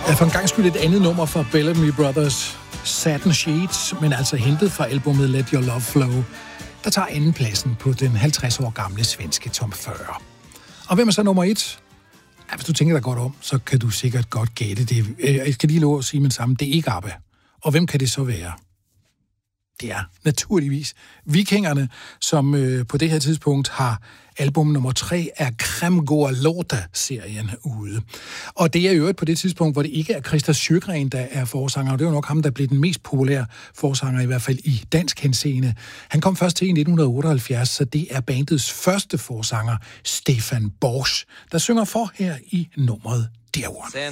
For en gang skyld et andet nummer fra Bellamy Brothers, Satin Sheets, men altså hentet fra albumet Let Your Love Flow, der tager anden pladsen på den 50 år gamle svenske Top 40. Og hvem er så nummer 1? Ja, hvis du tænker dig godt om, så kan du sikkert godt gætte det. Jeg skal lige love at sige med sammen, det er ikke ABBA. Og hvem kan det så være? Det er naturligvis Vikingerne, som på det her tidspunkt har album nummer 3 af Kremgård Låta-serien ude. Og det er jo på det tidspunkt, hvor det ikke er Christer Sjögren, der er forsanger, og det er jo nok ham, der blev den mest populære forsanger, i hvert fald i dansk henseende. Han kom først til i 1978, så det er bandets første forsanger, Stefan Borsch, der synger for her i nummeret Dear One.